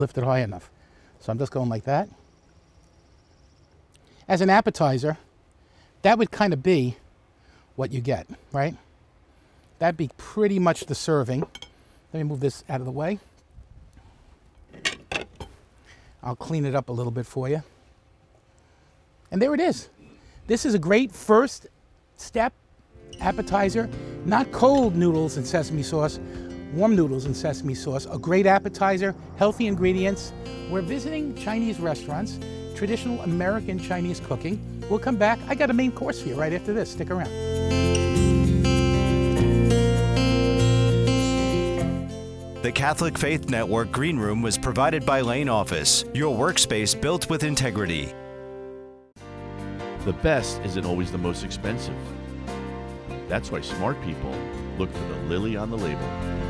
lifted high enough. So I'm just going like that. As an appetizer, that would kind of be what you get, right? That'd be pretty much the serving. Let me move this out of the way. I'll clean it up a little bit for you. And there it is. This is a great first step appetizer. Not cold noodles and sesame sauce, warm noodles and sesame sauce. A great appetizer, healthy ingredients. We're visiting Chinese restaurants, traditional American Chinese cooking. We'll come back. I got a main course for you right after this. Stick around. The Catholic Faith Network Green Room was provided by Lane Office, your workspace built with integrity. The best isn't always the most expensive. That's why smart people look for the lily on the label.